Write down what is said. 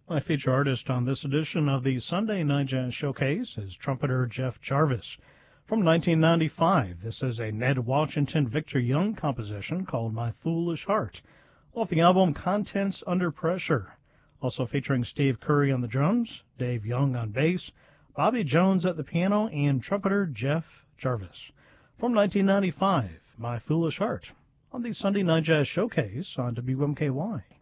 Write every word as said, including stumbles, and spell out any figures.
My feature artist on this edition of the Sunday Night Jazz Showcase is trumpeter Jeff Jarvis. From nineteen ninety-five, this is a Ned Washington Victor Young composition called My Foolish Heart, off the album Contents Under Pressure. Also featuring Steve Curry on the drums, Dave Young on bass, Bobby Jones at the piano, and trumpeter Jeff Jarvis. From nineteen ninety-five, My Foolish Heart, on the Sunday Night Jazz Showcase on W M K Y.